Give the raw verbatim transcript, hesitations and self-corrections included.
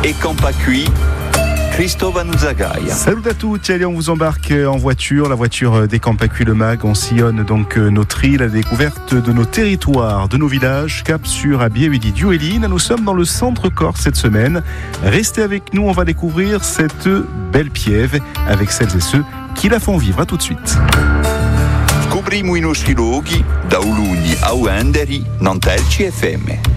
et Campacui, Christophe Nuzagaia. Salut à tous, allez, on vous embarque en voiture, la voiture des Campacui Le Mag. On sillonne donc notre île à la découverte de nos territoires, de nos villages. Cap sur Abievidi Duelin. Nous sommes dans le centre Corse cette semaine. Restez avec nous, on va découvrir cette belle piève avec celles et ceux qui la font vivre. À tout de suite. Scopriamo i nostri luoghi da Ulugni a Uenderi, Nantelci F M.